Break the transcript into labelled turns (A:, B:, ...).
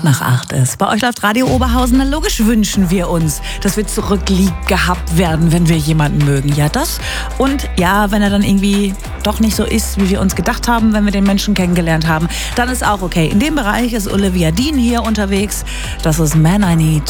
A: 8:15 ist. Bei euch läuft Radio Oberhausen. Na, logisch wünschen wir uns, dass wir zurücklieb gehabt werden, wenn wir jemanden mögen. Ja, das. Und ja, wenn er dann irgendwie doch nicht so ist, wie wir uns gedacht haben, wenn wir den Menschen kennengelernt haben, dann ist auch okay. In dem Bereich ist Olivia Dean hier unterwegs. Das ist Man I Need.